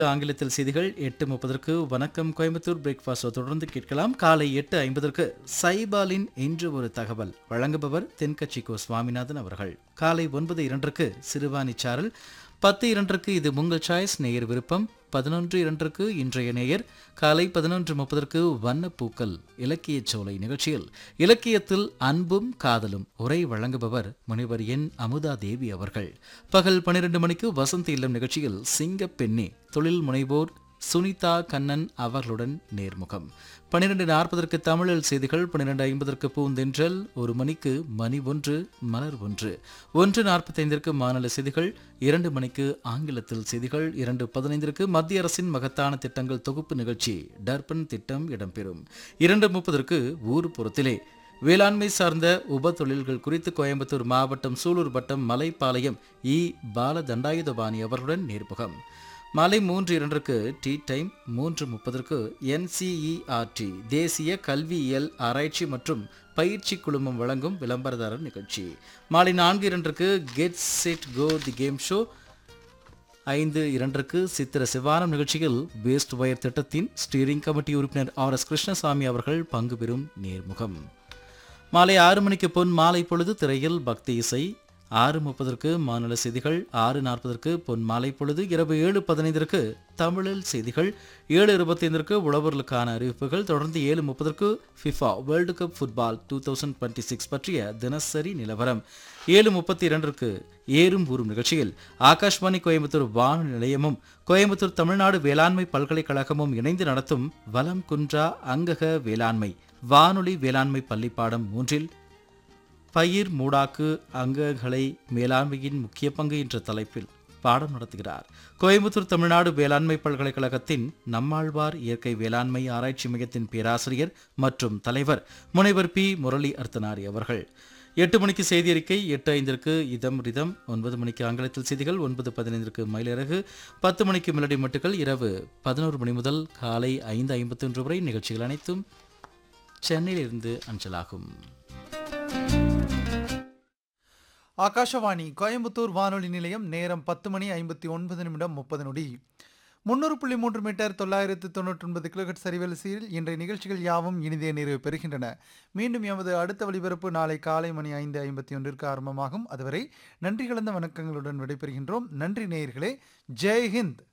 ஆங்கிலத்தில் செய்திகள் 8:30 வணக்கம் கோயம்புத்தூர் பிரேக்ஃபாஸ்ட் தொடர்ந்து கேட்கலாம். காலை 8:50 சைபாலின் இன்று ஒரு தகவல் வழங்குபவர் தென்கட்சி கோ சுவாமிநாதன் அவர்கள். காலை 9:02 சிறுவாணி சாரல், 10:02 இது உங்கள் சாய்ஸ் நேயர் விருப்பம், 11:02 இன்றைய நேயர், காலை 11:30 வண்ணப்பூக்கள் இலக்கிய சோலை நிகழ்ச்சியில் இலக்கியத்தில் அன்பும் காதலும் உரை வழங்குபவர் முனைவர் என் அமுதா தேவி அவர்கள். பகல் 12 மணிக்கு வசந்த் இல்லம் நிகழ்ச்சியில் சிங்கப்பெண்ணே தொழில் முனைவோர் சுனிதா கண்ணன் அவர்களுடன் நேர்முகம். 12:40 தமிழில் செய்திகள், 12:50 பூந்தென்றல், 1 மணிக்கு மணி ஒன்று மலர் ஒன்று, 1:45 மாநில செய்திகள், 2 மணிக்கு ஆங்கிலத்தில் செய்திகள், 2:15 மத்திய அரசின் மகத்தான திட்டங்கள் தொகுப்பு நிகழ்ச்சி டர்பன் திட்டம் இடம்பெறும். 2:30 ஊர்புறத்திலே வேளாண்மை சார்ந்த உப தொழில்கள் குறித்து கோயம்புத்தூர் மாவட்டம் சூலூர் வட்டம் மலைப்பாளையம் இ பாலதண்டாயுதபாணி அவர்களுடன் நேர்முகம். மாலை 3:02 டீ டைம், 3:30 NCERT தேசிய கல்வியியல் ஆராய்ச்சி மற்றும் பயிற்சி குழுமம் வழங்கும் விளம்பரதாரர் நிகழ்ச்சி. மாலை 4:02 get set go the game show. 5:02 சித்திர சிவானம் நிகழ்ச்சியில் வேஸ்ட் வயர் திட்டத்தின் ஸ்டீரிங் கமிட்டி உறுப்பினர் RS கிருஷ்ணசாமி அவர்கள் பங்கு பெறும் நேர்முகம். மாலை 6 மணிக்கு பொன் மாலை பொழுது திரையில் பக்தி இசை. 6:30 மாநில செய்திகள், 6:40 பொன் மாலை பொழுது, இரவு 7:15 தமிழில் செய்திகள், 7:25 உழவர்களுக்கான அறிவிப்புகள், தொடர்ந்து 7:30 ஃபிஃபா வேர்ல்டு கப் ஃபுட்பால் 2026 பற்றிய தினசரி நிலவரம். 7:32 ஏறும் ஊரும் நிகழ்ச்சியில் ஆகாஷ்வாணி கோயம்புத்தூர் வானொலி நிலையமும் கோயம்புத்தூர் தமிழ்நாடு வேளாண்மை பல்கலைக்கழகமும் இணைந்து நடத்தும் வலம் குன்றா அங்கக வேளாண்மை வானொலி வேளாண்மை பள்ளிப்பாடம் 3 பயிர் மூடாக்கு அங்கங்களை மேலாண்மையின் முக்கிய பங்கு என்ற தலைப்பில் பாடம் நடத்துகிறார் கோயம்புத்தூர் தமிழ்நாடு வேளாண்மை பல்கலைக்கழகத்தின் நம்மாழ்வார் இயற்கை வேளாண்மை ஆராய்ச்சி மையத்தின் பேராசிரியர் மற்றும் தலைவர் முனைவர் P முரளி அர்த்தனாரி அவர்கள். 8 மணிக்கு செய்தி அறிக்கை, 8:05 இதம் ரிதம், 9 மணிக்கு ஆங்கிலத்தில் செய்திகள், 9:15 மயிலிறகு, 10 மணிக்கு மெலடி மட்டுகள், இரவு 11 மணி முதல் காலை 5:51 வரை நிகழ்ச்சிகள் அனைத்தும் சென்னையிலிருந்து அஞ்சலாகும். ஆகாஷவாணி கோயம்புத்தூர் வானொலி நிலையம். நேரம் 10:59 300.3 மீட்டர் 999 கிலோஹெர்ட்ஸ் சரிவரிசையில் இன்றைய நிகழ்ச்சிகள் யாவும் இனிதே நிறைவு பெறுகின்றன. மீண்டும் எமது அடுத்த ஒலிபரப்பு நாளை காலை மணி 5:51 ஆரம்பமாகும். அதுவரை நன்றி கலந்த வணக்கங்களுடன் விடைபெறுகின்றோம். நன்றி நேயர்களே. ஜெய் ஹிந்த்.